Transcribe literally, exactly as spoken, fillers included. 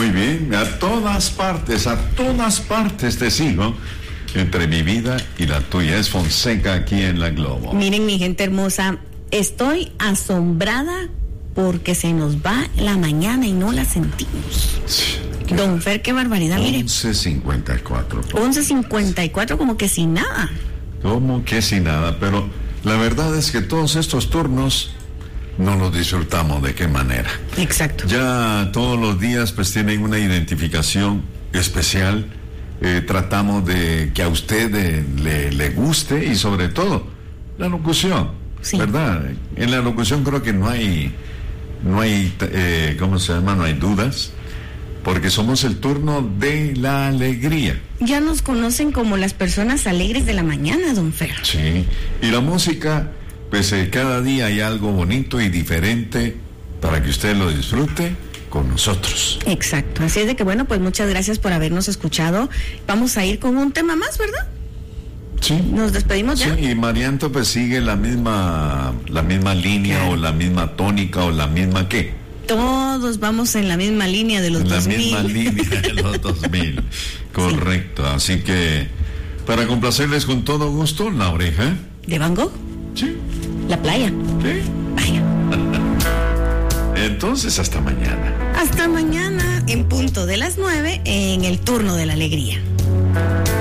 Muy bien, a todas partes, a todas partes te sigo. Entre mi vida y la tuya es Fonseca aquí en La Globo. Miren, mi gente hermosa, estoy asombrada porque se nos va la mañana y no la sentimos. Sí, Don Fer, qué barbaridad, mire. once cincuenta y cuatro. once cincuenta y cuatro, como que sin nada. Como que sin nada, pero la verdad es que todos estos turnos no los disfrutamos. ¿De qué manera? Exacto. Ya todos los días pues tienen una identificación especial. Eh, tratamos de que a usted eh, le, le guste y sobre todo la locución, Sí. ¿verdad? En la locución creo que no hay, no hay, eh, ¿cómo se llama? No hay dudas, porque somos el turno de la alegría. Ya nos conocen como las personas alegres de la mañana, don Fer. Sí, y la música, pues eh, cada día hay algo bonito y diferente para que usted lo disfrute con nosotros. Exacto, así es de que bueno, pues muchas gracias por habernos escuchado. Vamos a ir con un tema más, ¿verdad? Sí. Nos despedimos ya. Sí, y Marianto pues sigue la misma, la misma línea, Claro. o la misma tónica o la misma ¿qué? Todos vamos en la misma línea de los En la dos mil. misma línea de los dos mil. Correcto, así que para complacerles con todo gusto, La Oreja. ¿De Van Gogh? Sí, La playa. sí. Vaya. Entonces hasta mañana. Hasta mañana en punto de las nueve en el turno de la alegría.